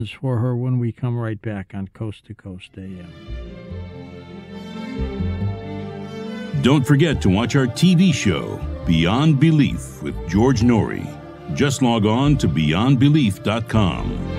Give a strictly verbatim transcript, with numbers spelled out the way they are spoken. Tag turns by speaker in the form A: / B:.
A: for her when we come right back on Coast to Coast A M.
B: Don't forget to watch our T V show, Beyond Belief with George Norrie. Just log on to beyond belief dot com.